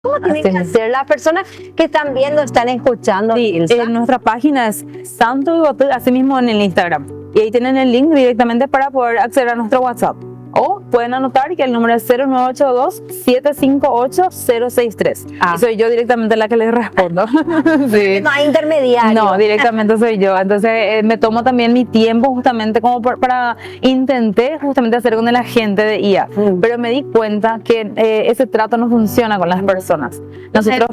¿Cómo tienen que hacer las personas que están viendo, están escuchando? Sí, nuestra página es Santo Iguotú, así mismo en el Instagram. Y ahí tienen el link directamente para poder acceder a nuestro WhatsApp. O pueden anotar que el número es 0982-758-063. Y soy yo directamente la que les respondo. Sí. No hay intermediario. No, directamente soy yo. Entonces me tomo también mi tiempo justamente como para intenté justamente hacer con el agente de IA. Pero me di cuenta que ese trato no funciona con las personas. Nosotros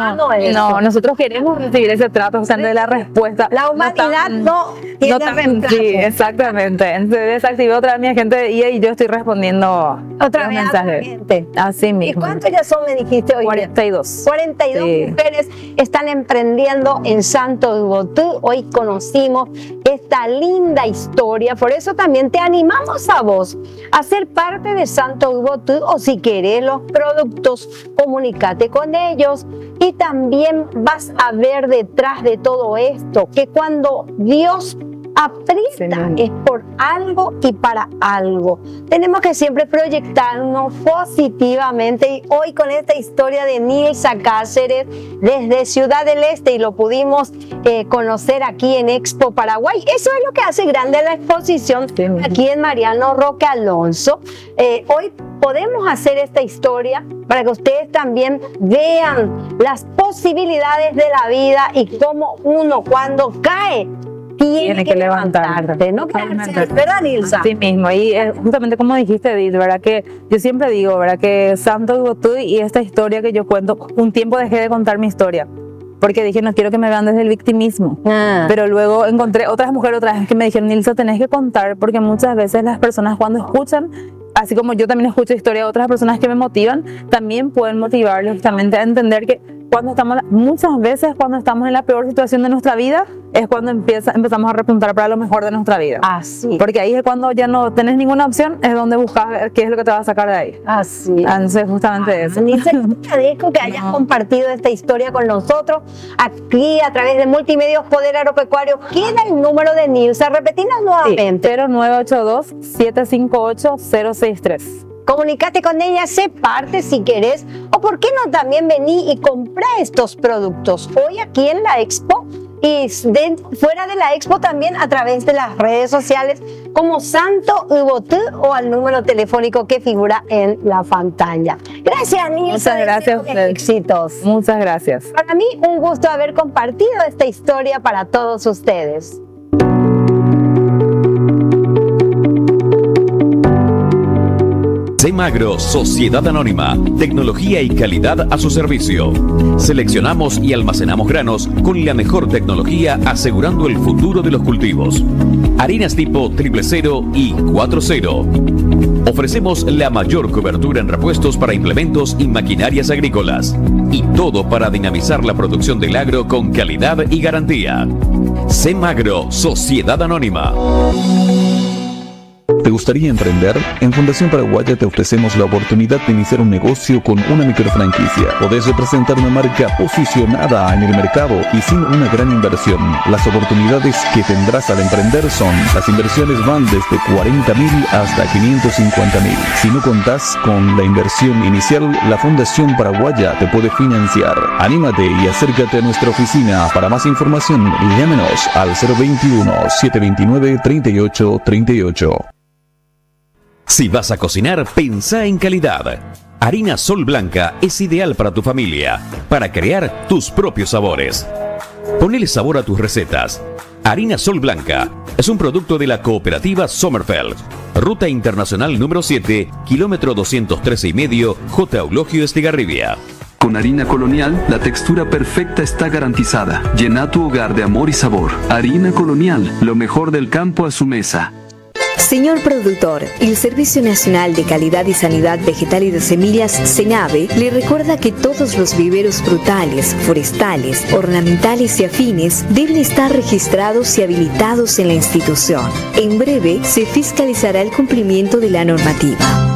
nosotros queremos recibir ese trato, o sea, de la respuesta. La humanidad no tiene reemplazo. Sí, exactamente. Entonces desactivé otra vez mi agente de IA y yo estoy respondiendo otra vez mensajes. Así mismo. ¿Y cuántos ya son, me dijiste hoy? 42. 42 mujeres están emprendiendo en Santo Iguotú. Hoy conocimos esta linda historia, por eso también te animamos a vos a ser parte de Santo Iguotú, o si querés los productos, comunícate con ellos. Y también vas a ver detrás de todo esto que cuando Dios aprieta es por algo y para algo. Tenemos que siempre proyectarnos positivamente, y hoy con esta historia de Nilsa Cáceres desde Ciudad del Este, y lo pudimos conocer aquí en Expo Paraguay. Eso es lo que hace grande la exposición aquí en Mariano Roque Alonso. Hoy podemos hacer esta historia para que ustedes también vean las posibilidades de la vida y cómo uno cuando cae tiene que levantarte, ¿no? ¿Verdad, Nilsa? Sí mismo, y justamente como dijiste, Edith, ¿verdad? Que yo siempre digo, ¿verdad? Que Santo Iguotú y esta historia que yo cuento, un tiempo dejé de contar mi historia, porque dije, no quiero que me vean desde el victimismo. Pero luego encontré otras mujeres otra vez que me dijeron, Nilsa, tenés que contar, porque muchas veces las personas cuando escuchan, así como yo también escucho historia de otras personas que me motivan, también pueden motivarles justamente a entender que muchas veces cuando estamos en la peor situación de nuestra vida, es cuando empezamos a repuntar para lo mejor de nuestra vida. Así. Porque ahí es cuando ya no tenés ninguna opción, es donde buscas qué es lo que te va a sacar de ahí. Así. Entonces, justamente eso. Nilsa, te agradezco que hayas compartido esta historia con nosotros aquí a través de Multimedios Poder Agropecuario. Queda el número de Nilsa, repetimos nuevamente. 0982-758-063. Comunícate con ella, sé parte si querés, o por qué no también vení y comprá estos productos hoy aquí en la Expo, y fuera de la Expo también a través de las redes sociales como Santo Iguotú o al número telefónico que figura en la pantalla. Gracias, Nilsa. Muchas gracias. Éxitos. Muchas gracias. Para mí un gusto haber compartido esta historia para todos ustedes. Semagro, Sociedad Anónima, tecnología y calidad a su servicio. Seleccionamos y almacenamos granos con la mejor tecnología, asegurando el futuro de los cultivos. Harinas tipo 000 y 40. Ofrecemos la mayor cobertura en repuestos para implementos y maquinarias agrícolas. Y todo para dinamizar la producción del agro con calidad y garantía. Semagro, Sociedad Anónima. ¿Te gustaría emprender? En Fundación Paraguaya te ofrecemos la oportunidad de iniciar un negocio con una microfranquicia. Podés representar una marca posicionada en el mercado y sin una gran inversión. Las oportunidades que tendrás al emprender son: las inversiones van desde 40.000 hasta 550.000. Si no contás con la inversión inicial, la Fundación Paraguaya te puede financiar. Anímate y acércate a nuestra oficina. Para más información, llámenos al 021-729-3838. Si vas a cocinar, pensá en calidad. Harina Sol Blanca es ideal para tu familia, para crear tus propios sabores. Ponele sabor a tus recetas. Harina Sol Blanca es un producto de la cooperativa Sommerfeld. Ruta Internacional número 7, kilómetro 213,5, J. Eulogio Estigarribia. Con harina Colonial, la textura perfecta está garantizada. Llena tu hogar de amor y sabor. Harina Colonial, lo mejor del campo a su mesa. Señor productor, el Servicio Nacional de Calidad y Sanidad Vegetal y de Semillas, SENAVE, le recuerda que todos los viveros frutales, forestales, ornamentales y afines deben estar registrados y habilitados en la institución. En breve se fiscalizará el cumplimiento de la normativa.